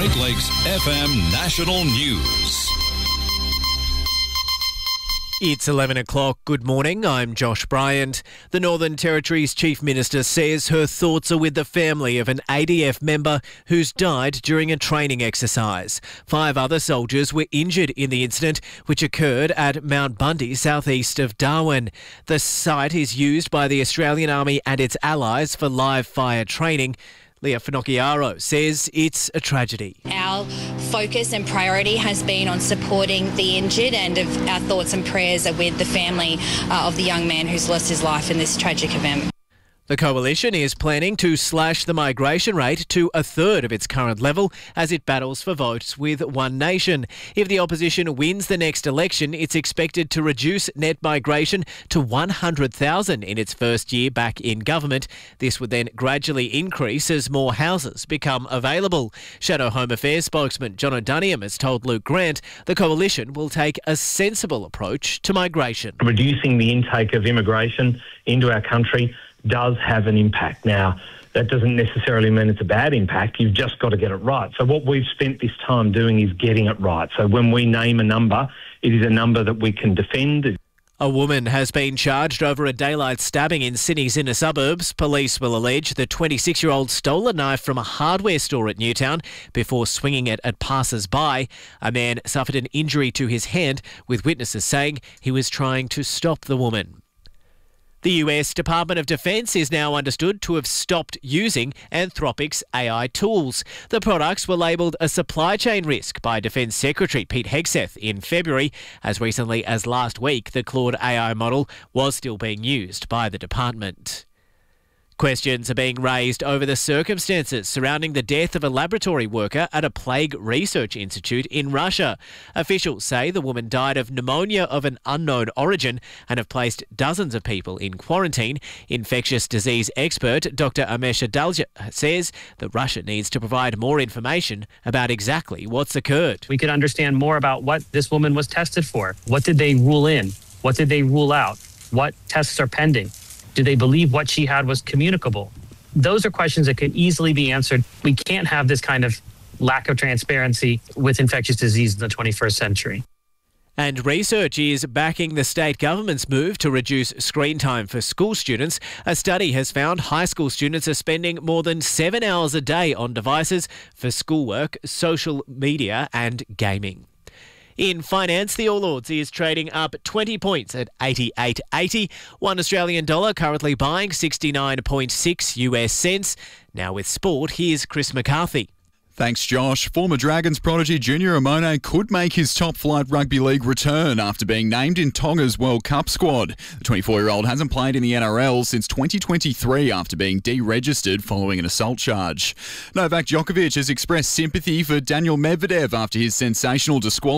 Great Lakes FM National News. It's 11 o'clock. Good morning. I'm Josh Bryant. The Northern Territory's Chief Minister says her thoughts are with the family of an ADF member who's died during a training exercise. 5 other soldiers were injured in the incident, which occurred at Mount Bundy, southeast of Darwin. The site is used by the Australian Army and its allies for live fire training. Leah Finocchiaro says it's a tragedy. Our focus and priority has been on supporting the injured, and our thoughts and prayers are with the family of the young man who's lost his life in this tragic event. The Coalition is planning to slash the migration rate to a third of its current level as it battles for votes with One Nation. If the opposition wins the next election, it's expected to reduce net migration to 100,000 in its first year back in government. This would then gradually increase as more houses become available. Shadow Home Affairs spokesman John O'Duniam has told Luke Grant the Coalition will take a sensible approach to migration. Reducing the intake of immigration into our country does have an impact. Now, that doesn't necessarily mean it's a bad impact. You've just got to get it right. So what we've spent this time doing is getting it right. So when we name a number, it is a number that we can defend. A woman has been charged over a daylight stabbing in Sydney's inner suburbs. Police will allege the 26-year-old stole a knife from a hardware store at Newtown before swinging it at passers-by. A man suffered an injury to his hand, with witnesses saying he was trying to stop the woman. The US Department of Defense is now understood to have stopped using Anthropic's AI tools. The products were labelled a supply chain risk by Defense Secretary Pete Hegseth in February. As recently as last week, the Claude AI model was still being used by the department. Questions are being raised over the circumstances surrounding the death of a laboratory worker at a plague research institute in Russia. Officials say the woman died of pneumonia of an unknown origin and have placed dozens of people in quarantine. Infectious disease expert Dr. Amesh Adalja says that Russia needs to provide more information about exactly what's occurred. We could understand more about what this woman was tested for. What did they rule in? What did they rule out? What tests are pending? Do they believe what she had was communicable? Those are questions that could easily be answered. We can't have this kind of lack of transparency with infectious disease in the 21st century. And research is backing the state government's move to reduce screen time for school students. A study has found high school students are spending more than 7 hours a day on devices for schoolwork, social media and gaming. In finance, the All Ords is trading up 20 points at 88.80. $1 Australian dollar currently buying 69.6 US cents. Now with sport, here's Chris McCarthy. Thanks, Josh. Former Dragons prodigy Junior Amone could make his top-flight rugby league return after being named in Tonga's World Cup squad. The 24-year-old hasn't played in the NRL since 2023 after being deregistered following an assault charge. Novak Djokovic has expressed sympathy for Daniil Medvedev after his sensational disqualification